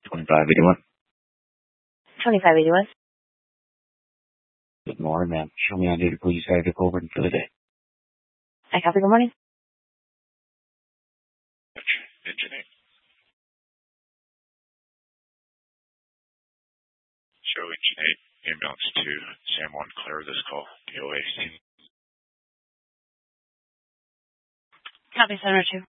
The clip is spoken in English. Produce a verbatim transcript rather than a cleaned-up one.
twenty-five eighty-one. twenty-five eighty-one. Good morning, ma'am. Show me on duty, please. I took over for the day. I copy. Good morning. Engine eight. Show engine eight, ambulance two, San Juan, clear this call, D O A. Copy, Center two.